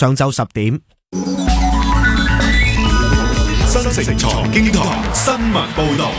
上晝10點。 新城財經台新聞報道。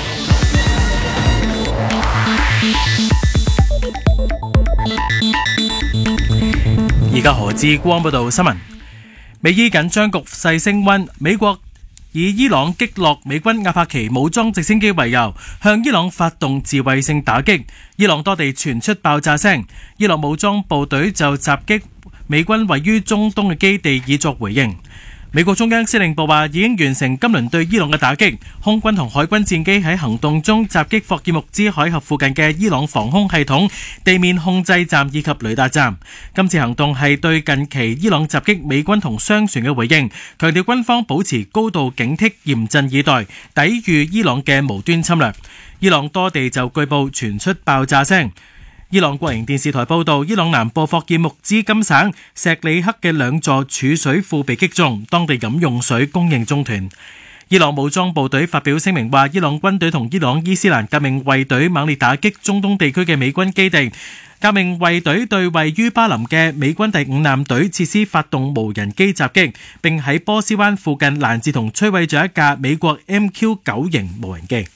而家何志光報道新聞。美伊緊張局勢升溫，美國以伊朗擊落美軍阿帕奇武裝直升機為由，向伊朗發動自衛性打擊。伊朗多地傳出爆炸聲，伊朗武裝部隊就襲擊美軍位於中東嘅基地以作回應。美國中央司令部話已經完成今輪對伊朗嘅打擊，空軍同海軍戰機喺行動中襲擊霍爾木茲海峽附近嘅伊朗防空系統、地面控制站以及雷達站。今次行動係對近期伊朗襲擊美軍同商船嘅回應，強調軍方保持高度警惕，嚴陣以待，抵禦伊朗嘅無端侵略。伊朗多地就據報傳出爆炸聲。伊朗國營電視台報道，伊朗南部霍爾木茲金省石里克嘅2座儲水庫被擊中，當地飲用水供應中斷。伊朗武裝部隊發表聲明話，伊朗軍隊同伊朗伊斯蘭革命衛隊猛烈打擊中東地區嘅美軍基地。革命衛隊對位於巴林嘅美軍第5艦隊設施發動無人機襲擊，並喺波斯灣附近攔截同摧毀咗一架美國 MQ-9 型無人機。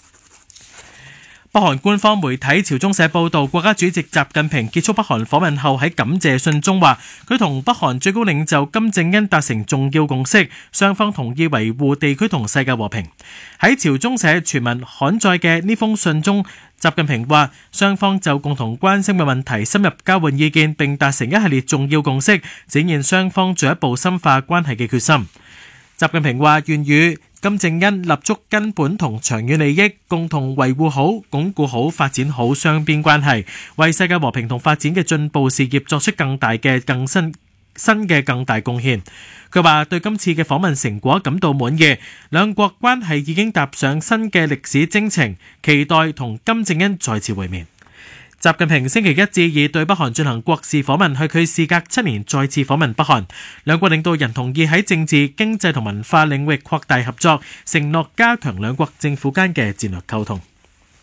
北韓官方媒體朝中社報道，國家主席習近平結束北韓訪問後喺感謝信中話，佢同北韓最高領袖金正恩達成重要共識，雙方同意維護地區同世界和平。喺朝中社全文刊載嘅呢封信中，習近平話雙方就共同關心嘅問題深入交換意見，並達成一系列重要共識，展現雙方進一步深化關係嘅決心。習近平話願與金正恩立足根本同長遠利益，共同維護好、鞏固好、發展好雙邊關係，為世界和平同發展嘅進步事業作出更大嘅新嘅更大貢獻。佢話對今次嘅訪問成果感到滿意，兩國關係已經踏上新嘅歷史征程，期待同金正恩再次會面。習近平星期1至2對北韓進行國事訪問，係佢事隔7年再次訪問北韓。兩國領導人同意喺政治、經濟同文化領域擴大合作，承諾加強兩國政府間嘅戰略溝通。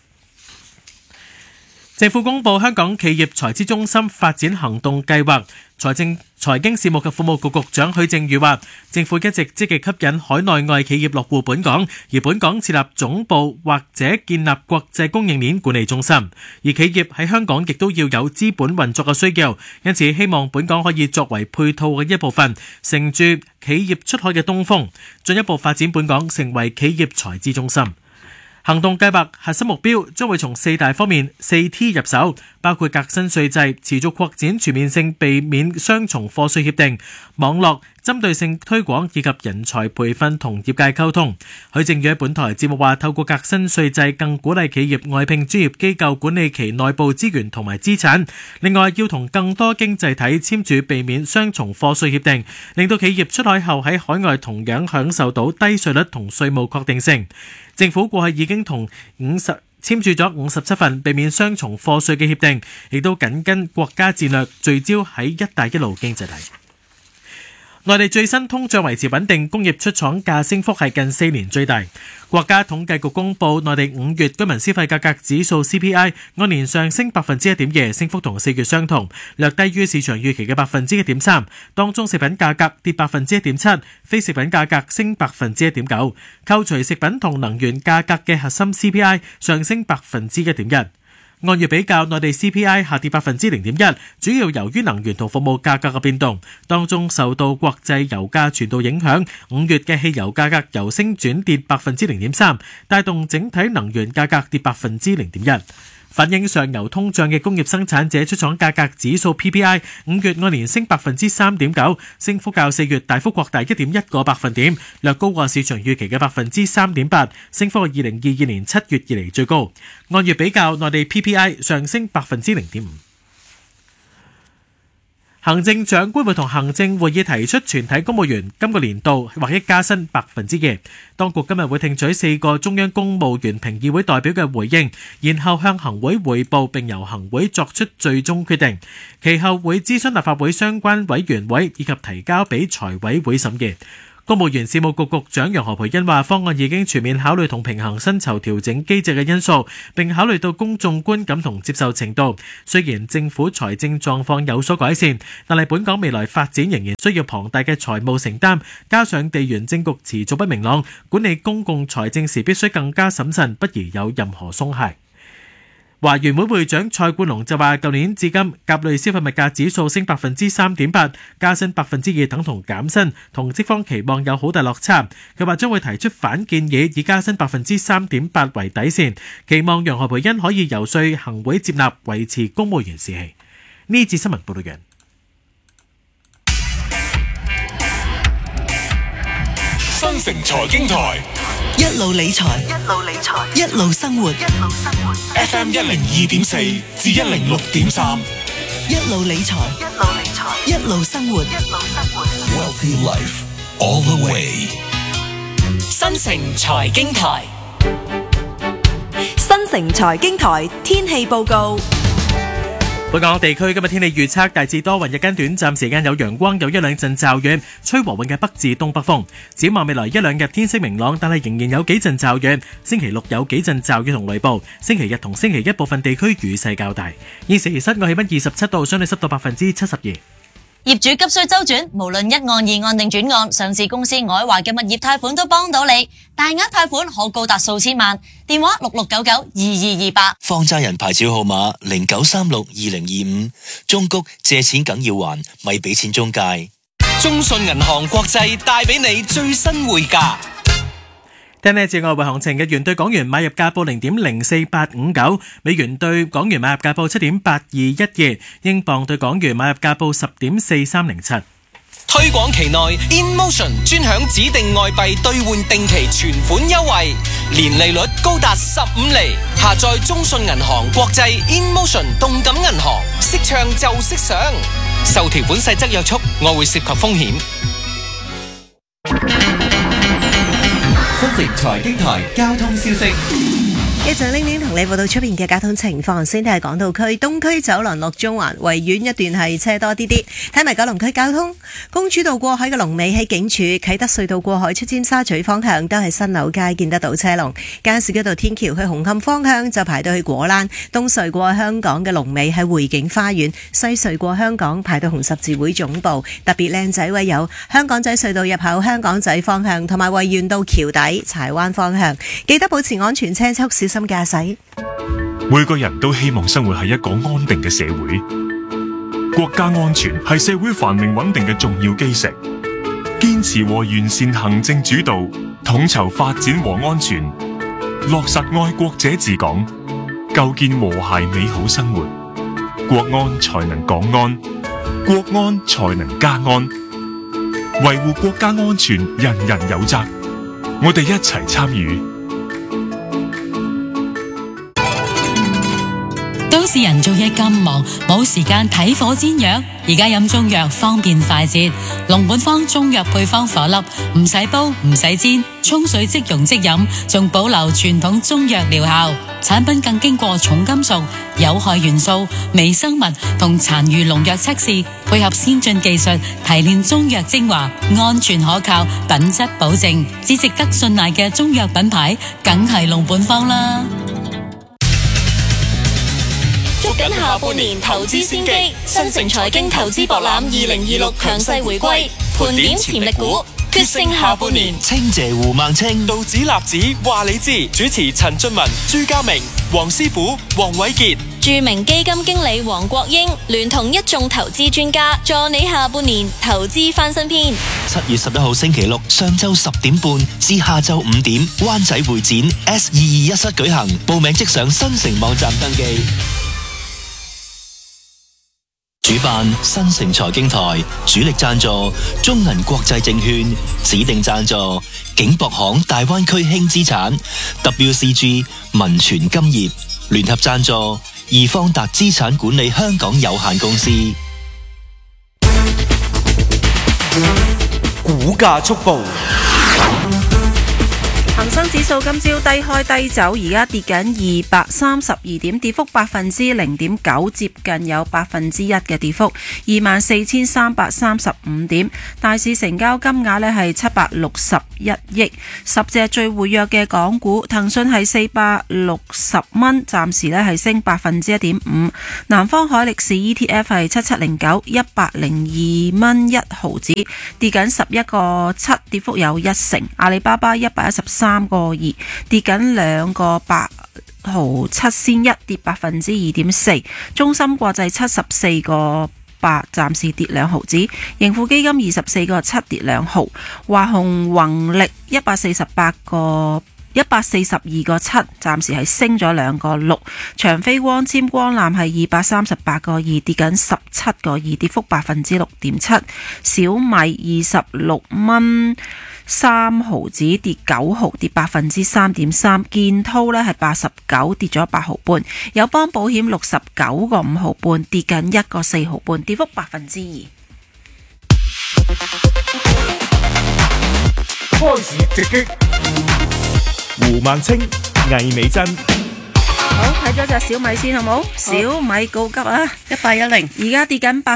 政府公布香港企業財資中心發展行動計劃，財經事務及庫務局局長許正宇話，政府一直積極吸引海內外企業落戶本港，而本港設立總部或者建立國際供應鏈管理中心，而企業喺香港亦都要有資本運作嘅需要，因此希望本港可以作為配套嘅一部分，乘住企業出海嘅東風，進一步發展本港成為企業財資中心。行動計劃核心目標將會從4大方面4T 入手，包括革新稅制、持續擴展全面性避免雙重課稅協定、網絡針對性推廣以及人才培訓同業界溝通。許正宇喺本台節目話，透過革新稅制更鼓勵企業外聘專業機構管理其內部資源同埋資產。另外，要同更多經濟體簽署避免雙重課稅協定，令到企業出海後喺海外同樣享受到低稅率同稅務確定性。政府過去已經同簽署咗57份避免雙重課稅嘅協定，亦都緊跟國家戰略，聚焦喺一帶一路經濟體。內地最新通脹維持穩定，工業出廠價升幅係近4年最大。國家統計局公布，內地5月居民消費價格指數 CPI 按年上升 1.2%， 升幅同4月相同，略低於市場預期嘅 1.3%。當中食品價格跌 1.7%， 非食品價格升 1.9%。扣除食品同能源價格嘅核心 CPI 上升 1.1%。按月比較，內地 CPI 下跌 0.1%， 主要由於能源同服務價格嘅變動，當中受到國際油價傳導影響，5月嘅汽油價格由升轉跌 0.3%， 帶動整體能源價格跌 0.1%。反映上游通脹嘅工業生產者出廠價格指數 PPI 5月按年升 3.9%， 升幅較4月大幅擴大 1.1個百分點，略高過市場預期嘅 3.8%， 升幅係2022年7月以嚟最高。按月比較，內地 PPI 上升 0.5%。行政長官會同行政會議提出全體公務員今個年度或一加薪 2%。當局今日會聽取4個中央公務員評議會代表嘅回應，然後向行會匯報，並由行會作出最終決定。其後會諮詢立法會相關委員會以及提交俾財委會審議。 公務員事務局局長楊何蓓茵話，方案已經全面考慮同平衡薪酬調整機制嘅因素，並考慮到公眾觀感同接受程度。雖然政府財政狀況有所改善，但係本港未來發展仍然需要龐大嘅財務承擔，加上地緣政局持續不明朗，管理公共財政時必須更加審慎，不宜有任何鬆懈。華員會會長蔡冠龍就話，舊年至今甲類消費物價指數升 3.8%， 加薪 2% 等同減薪，同職方期望有好大落差。佢話將會提出反建議，以加薪 3.8% 為底線，期望楊何蓓茵可以游說行會接納，維持公務員士氣。呢節新聞報道完。 新城財經台一路理財，一路生活。 FM 102.4至106.3， 一路理財，一路生活。 Wealthy Life all the way。 新城財經台，新城財經台天氣報告。 本港地區今日天氣預測大致多雲，日間短暫時間有陽光，有一兩陣驟雨，吹和緩嘅北至東北風。展望未來一兩日天色明朗，但係仍然有幾陣驟雨。星期六有幾陣驟雨同雷暴，星期日同星期一部分地區雨勢較大。現時室外氣溫27度，相對濕度72%。 業主急需周轉，無論一按、二按定轉按，上市公司愛華嘅物業貸款都幫到你，大額貸款可高達數千萬。電話66992228。 放債人牌照號碼09362025。中谷借錢梗要還，咪俾錢中介。中信銀行國際帶俾你最新匯價。 聽呢節外匯行情，日元對港元買入價報0.04859，美元對港元買入價報7.8212，英鎊對港元買入價報10.4307。 推廣期內 InMotion 專享指定外幣兌換定期存款優惠，年利率高達15厘。下載中信銀行國際 InMotion 動感銀行，識唱就識上。受條款細則約束，外匯涉及風險。 新城財經台交通消息。 一陣拎拎同你報道出邊嘅交通情況，先睇下港島區東區走廊落中環維園一段係車多啲啲。睇埋九龍區交通，公主道過海嘅龍尾喺警署，啟德隧道過海出尖沙咀方向都係新樓街見得到車龍。加士居道天橋去紅磡方向就排到去果欄，東隧過香港嘅龍尾喺匯景花園，西隧過香港排到紅十字會總部。特別靚仔位有香港仔隧道入口香港仔方向同埋維園道橋底柴灣方向，記得保持安全車速，小心駕駛。 每個人都希望生活喺一個安定嘅社會，國家安全係社會繁榮穩定嘅重要基石。堅持和完善行政主導，統籌發展和安全，落實愛國者治港，構建和諧美好生活。國安才能港安，國安才能家安。維護國家安全，人人有責。我哋一齊參與。 都市人做嘢咁忙，冇時間睇火煎藥。而家飲中藥方便快捷，龍本方中藥配方顆粒，唔使煲唔使煎，沖水即溶即飲，仲保留傳統中藥療效。產品更經過重金屬、有害元素、微生物同殘餘農藥測試，配合先進技術提煉中藥精華，安全可靠，品質保證，只值得信賴嘅中藥品牌，梗係龍本方啦。 捉緊下半年投資先機，新城財經投資博覽2026強勢回歸，盤點潛力股，決勝下半年。 清謝胡孟青， 道指立指話你知。主持陳俊文、朱家明、黃師傅、黃偉傑。 著名基金經理黃國英聯同一眾投資專家，助你下半年投資翻新篇。 7月11號星期六上晝10點半至下晝5點，灣仔會展 S221室舉行，報名即上新城網站登記。主辦新城財經台，主力贊助中銀國際證券，指定贊助景博行大灣區輕資產 WCG 民傳金業，聯合贊助易方達資產管理香港有限公司。 股價速報。 恒生指數今朝低開低走，而家跌緊 32點，跌幅0.9%，接近有1%嘅跌幅。24,335點，大市成交金額呢係761億。10隻最活躍嘅港股，騰訊係460蚊，暫時呢係升1.5%。南方海力士 ETF 係7709，102蚊1毫子，跌緊11個7，跌幅有1成。阿里巴巴113個2，跌緊2個8毫7仙一，跌2.4%。中芯國際74個8，暫時跌2毫子。盈富基金24個7，跌2毫。華虹宏力142個7，暫時係升咗2個6。長飛光纖光纜係238個2，跌緊17個2，跌幅6.7%。小米26蚊3毫子，跌9毫，跌3.3%。建滔呢係89，跌咗8毫半。友邦保險69個5毫半，跌緊1個4毫半，跌幅2%。 開始直擊，胡孟青、魏美珍。 好，睇咗隻小米先好冇？小米告急啊，1810，而家跌緊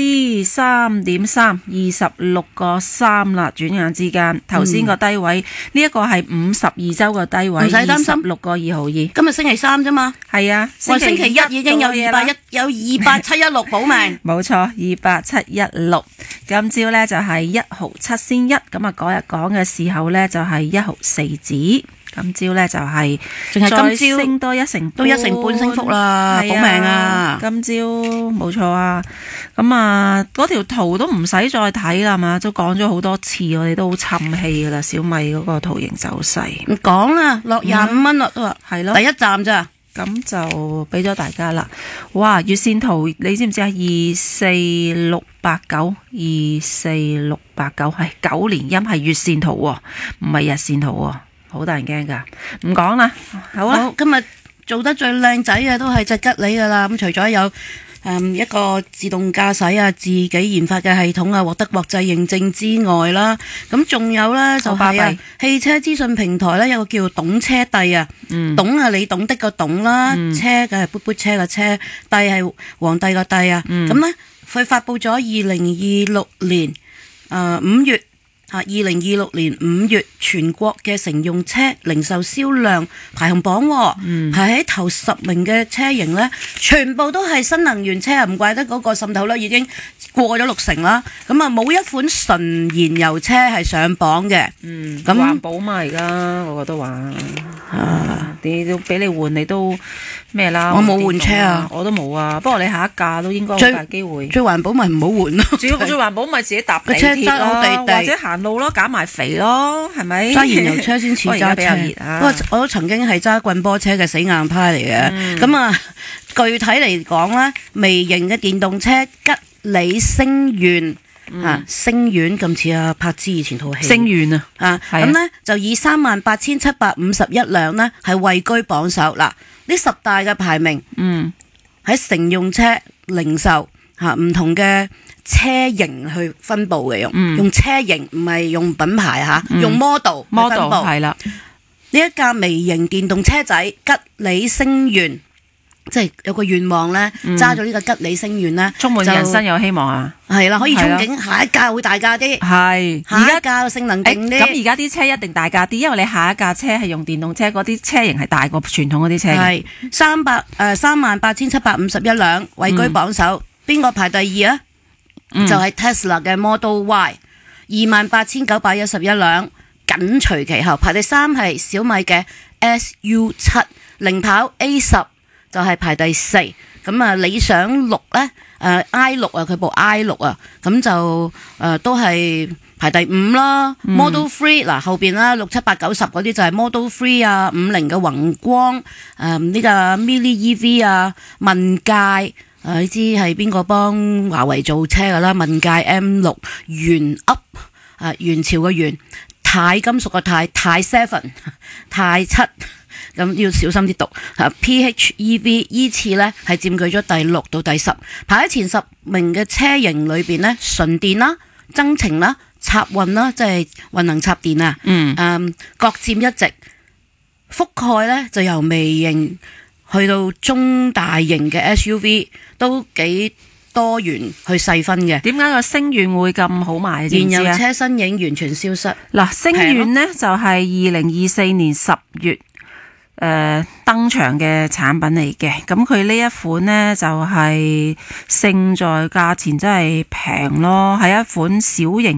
3.3%， 26個3啦。轉眼之間，頭先個低位呢一個係52周個低位， 唔使擔心 26個2毫2。 今日星期3啫嘛， 係啊， 星期一已經有28716保命， 冇錯，28716。今朝呢就係1毫7仙1，咁啊嗰日講嘅時候呢就係1毫4子。今朝呢就係淨係今朝升多1成半， 都1成半升幅啦，保命啊！ 今朝冇錯啊，咁啊嗰條圖都唔使再睇啦嘛，都講咗好多次，我哋都好沉氣噶啦，小米嗰個圖形走勢。 唔講啦，落25蚊啦都話， 係咯， 第一站咋？ 咁就俾咗大家啦。哇，月線圖你知唔知啊？24689，24689係9連陰，係月線圖喎，唔係日線圖喎。好大人驚噶，唔講啦，好啦。 今日做得最靚仔嘅都係隻吉利噶啦。咁除咗有一個自動駕駛啊，自己研發嘅系統啊，獲得國際認證之外啦，咁仲有呢，就係汽車資訊平台呢，有個叫懂車帝啊，懂係你懂得個懂啦，車嘅係嘟嘟車嘅車，帝係皇帝個帝啊。咁呢，佢發佈咗2026年5月。2026年5月全國嘅乘用車零售銷量排行榜，係喺頭10名嘅車型呢，全部都係新能源車啊！唔怪得嗰個滲透率已經過咗60%啦。咁啊，冇一款純燃油車係上榜嘅。咁環保嘛，而家我覺得話你都俾你換，你都咩啦？ 我冇換車啊， 我都冇啊。不過你下一架都應該好大機會。 最環保咪唔好換咯。 最環保咪自己搭地鐵咯，或者行路咯，減埋肥咯，係咪？ 揸燃油車先似揸車。不過我都曾經係揸棍波車嘅死硬派嚟嘅。咁具體嚟講咧，微型嘅電動車吉利星願。星願咁似阿柏芝以前套戲星願咁呢就以38,751輛呢係位居榜首。嗱，呢10大嘅排名，喺乘用車零售唔同嘅車型去分佈嘅，用車型唔係用品牌用 model 去分佈。 係啦， 呢一架微型電動車仔吉利星願，即係有個願望咧，揸咗呢個吉利星願咧， 充滿人生有希望啊！ 係啦，可以憧憬下一架會大架啲， 係下一架性能勁啲。 咁而家啲車一定大架啲，因為你下一架車係用電動車，嗰啲車型係大過傳統嗰啲車。 係38,751輛位居榜首，邊個排第2啊？就係 Tesla 嘅 Model Y，28,911輛，緊隨其後。排第3係小米嘅 SU7，零跑 A10。就係排第4，咁啊理想6咧，I6啊，佢部 I6啊，咁就都係排第5啦。Model 3嗱後邊啦，6、7、8、9、10嗰啲就係 Model 3啊，50嘅宏光，呢個 Mini EV 啊，問界你知係邊個幫華為做車噶啦？問界 M6 元 up 元朝嘅元，鈦金屬嘅鈦 7，鈦7。咁要小心啲讀PHEV 依次呢係佔據咗第6到第10，排喺前10名嘅車型裏邊呢，純電啦、增程啦、插混啦，即係混能插電啊，各佔一席。覆蓋呢就由微型去到中大型嘅 SUV 都幾多元去細分嘅。 點解個星願會咁好賣？ 燃油車身影完全消失。 嗱，星願呢就係2024年10月登場嘅產品嚟嘅。咁佢呢一款呢就係勝在價錢真係平咯，係一款小型